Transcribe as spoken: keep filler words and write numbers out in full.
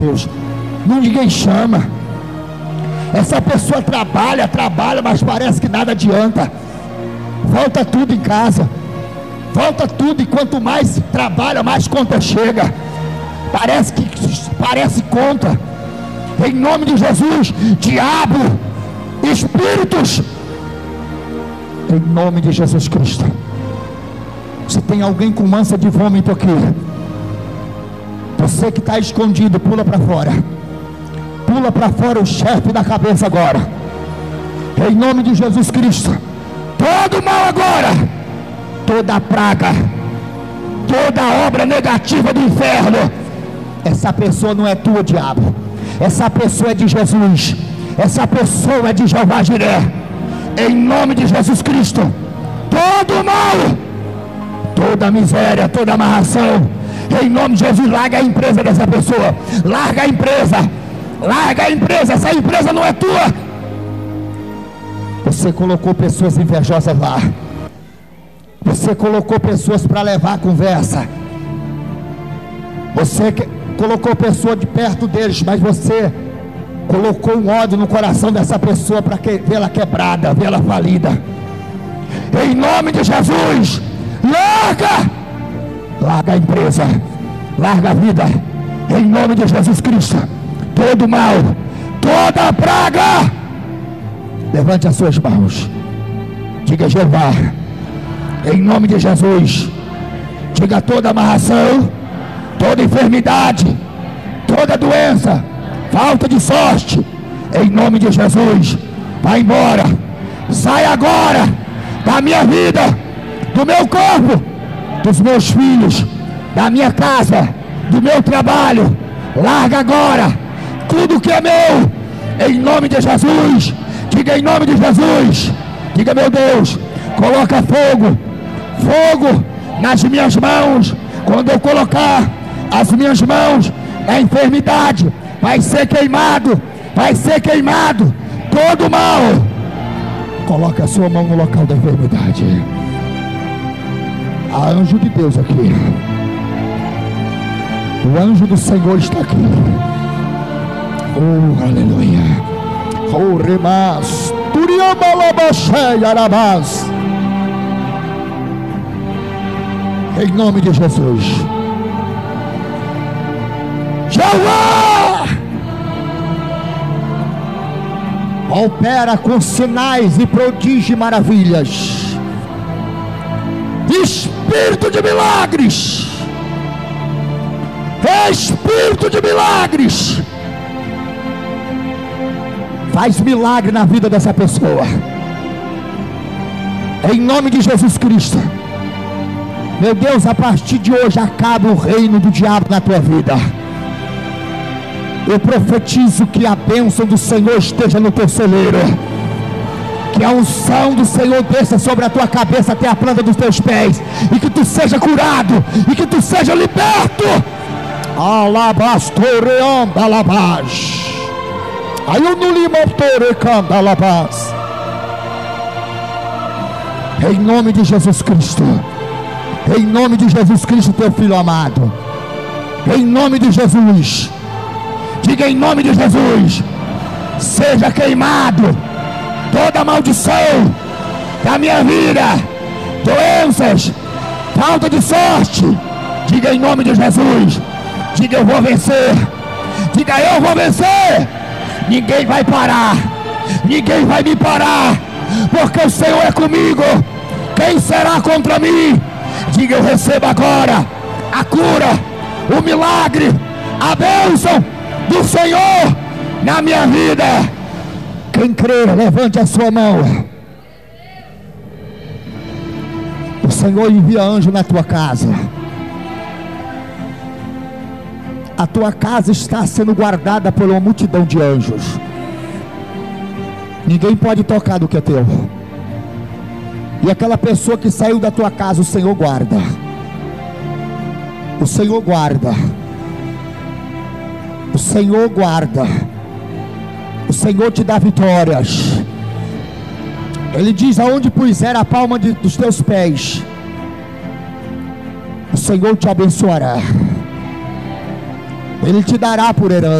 Deus, não ninguém chama. Essa pessoa trabalha, trabalha, mas parece que nada adianta. Volta tudo em casa, volta tudo, e quanto mais trabalha, mais conta chega. Parece que parece conta. Em nome de Jesus, diabo, espíritos, em nome de Jesus Cristo. Se tem alguém com mansa de vômito aqui, você que está escondido, pula para fora. Pula para fora o chefe da cabeça agora. Em nome de Jesus Cristo. Todo mal agora, toda praga, toda obra negativa do inferno, essa pessoa não é tua, diabo. Essa pessoa é de Jesus. Essa pessoa é de Jeová Jiré. Em nome de Jesus Cristo, todo mal, toda miséria, toda amarração, em nome de Jesus, larga a empresa dessa pessoa. Larga a empresa. Larga a empresa. Essa empresa não é tua. Você colocou pessoas invejosas lá. Você colocou pessoas para levar a conversa. Você que... colocou pessoa de perto deles, mas você colocou um ódio no coração dessa pessoa para que... vê-la quebrada, vê-la falida. Em nome de Jesus, larga, larga a empresa, larga a vida, em nome de Jesus Cristo. Todo mal, toda praga, levante as suas mãos, diga: Jeová, em nome de Jesus. Diga: toda amarração, toda enfermidade, toda doença, falta de sorte, em nome de Jesus, vai embora, sai agora da minha vida, do meu corpo, dos meus filhos, da minha casa, do meu trabalho. Larga agora tudo que é meu, em nome de Jesus. Diga: em nome de Jesus. Diga: meu Deus, coloca fogo, fogo nas minhas mãos. Quando eu colocar as minhas mãos na enfermidade, vai ser queimado, vai ser queimado todo mal. Coloque a sua mão no local da enfermidade. Há anjo de Deus aqui. O anjo do Senhor está aqui. Oh, aleluia. Oh, remas, turiabalabachei, arabás. Em nome de Jesus. Jeová opera com sinais e prodígios e maravilhas. Espírito de milagres, Espírito de milagres, faz milagre na vida dessa pessoa, em nome de Jesus Cristo. Meu Deus, a partir de hoje acaba o reino do diabo na tua vida. Eu profetizo que a bênção do Senhor esteja no teu celeiro, que a unção do Senhor desça sobre a tua cabeça até a planta dos teus pés, e que tu seja curado, e que tu seja liberto. Alabastoreanda alabás. Ayunulimotore alabás. Em nome de Jesus Cristo. Em nome de Jesus Cristo, teu filho amado. Em nome de Jesus. Diga: em nome de Jesus. Seja queimado toda maldição da minha vida, doenças, falta de sorte. Diga: em nome de Jesus. Diga: eu vou vencer. Diga: eu vou vencer. Ninguém vai parar, ninguém vai me parar, porque o Senhor é comigo. Quem será contra mim? Diga: eu recebo agora a cura, o milagre, a bênção do Senhor na minha vida. Quem crê, levante a sua mão. O Senhor envia anjo na tua casa. A tua casa está sendo guardada por uma multidão de anjos. Ninguém pode tocar do que é teu. E aquela pessoa que saiu da tua casa, o Senhor guarda. O Senhor guarda. O Senhor guarda. O Senhor te dá vitórias. Ele diz: aonde puser a palma de, dos teus pés, o Senhor te abençoará. Ele te dará por herança.